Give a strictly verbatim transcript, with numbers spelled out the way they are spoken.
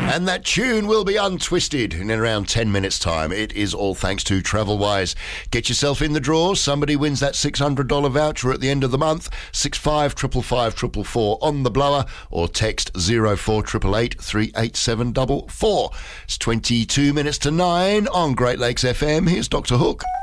And that tune will be untwisted in around ten minutes' time. It is all thanks to TravelWise. Get yourself in the draw. Somebody wins that six hundred dollars voucher at the end of the month. six five five five five four four on the blower, or text zero four eight eight eight three eight seven four four. It's twenty-two minutes to nine on Great Lakes F M. Here's Doctor Hook.